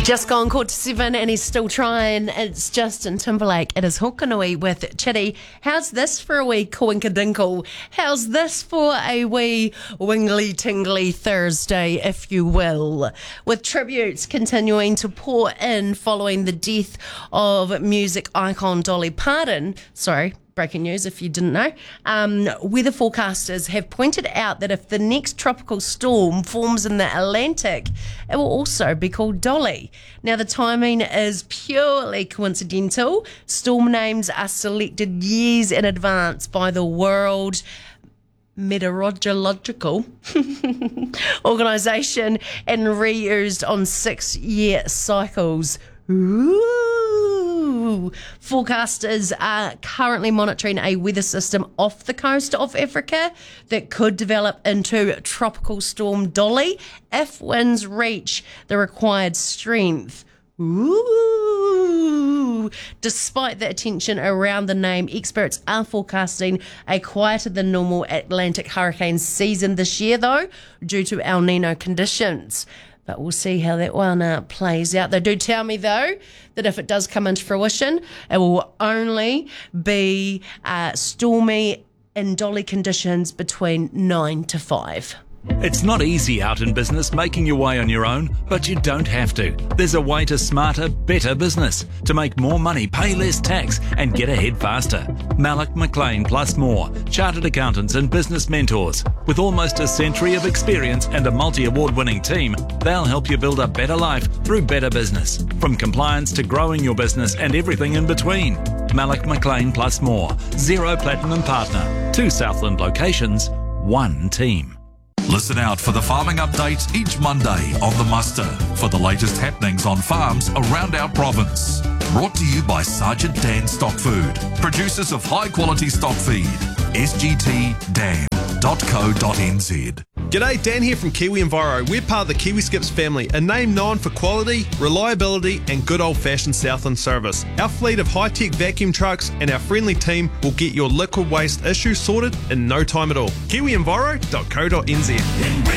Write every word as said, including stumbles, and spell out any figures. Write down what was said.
Just gone quarter to seven and he's still trying. It's Justin Timberlake. It is Hokanui with Chitty. How's this for a wee coinkadinkle? How's this for a wee wingly tingly Thursday, if you will? With tributes continuing to pour in following the death of music icon Dolly Parton. Sorry. Breaking news if you didn't know. Um, weather forecasters have pointed out that if the next tropical storm forms in the Atlantic, it will also be called Dolly. Now, the timing is purely coincidental. Storm names are selected years in advance by the World Meteorological Organisation and reused on six-year cycles. Ooh. Forecasters are currently monitoring a weather system off the coast of Africa that could develop into Tropical Storm Dolly if winds reach the required strength. Ooh. Despite the attention around the name, experts are forecasting a quieter than normal Atlantic hurricane season this year, though, due to El Nino conditions. But we'll see how that one uh, plays out. They do tell me, though, that if it does come into fruition, it will only be uh, stormy and Dolly conditions between nine to five. It's not easy out in business making your way on your own, but you don't have to. There's a way to smarter, better business. To make more money, pay less tax, and get ahead faster. Malloch McLean plus more. Chartered accountants and business mentors. With almost a century of experience and a multi-award winning team, they'll help you build a better life through better business. From compliance to growing your business and everything in between. Malloch McLean plus more. Zero Platinum Partner. Two Southland locations. One team. Listen out for the farming updates each Monday on The Muster for the latest happenings on farms around our province. Brought to you by Sergeant Dan Stock Food, producers of high-quality stock feed. s g t dan dot co dot n z. G'day, Dan here from Kiwi Enviro. We're part of the Kiwi Skips family, a name known for quality, reliability and good old-fashioned Southland service. Our fleet of high-tech vacuum trucks and our friendly team will get your liquid waste issue sorted in no time at all. kiwi enviro dot co dot n z.